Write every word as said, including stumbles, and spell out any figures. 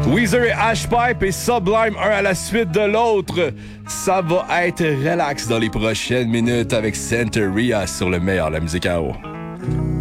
Weezer et Ashpipe et Sublime, un à la suite de l'autre. Ça va être relax dans les prochaines minutes avec Santeria sur le meilleur de la musique à eau.